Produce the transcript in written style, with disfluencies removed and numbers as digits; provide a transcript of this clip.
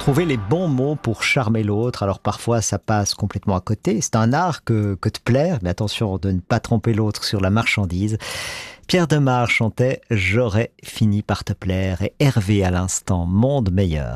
trouver les bons mots pour charmer l'autre. Alors parfois ça passe complètement à côté. C'est un art que de plaire, mais attention de ne pas tromper l'autre sur la marchandise. Pierre Demar chantait « J'aurais fini par te plaire » et Hervé à l'instant « Monde meilleur ».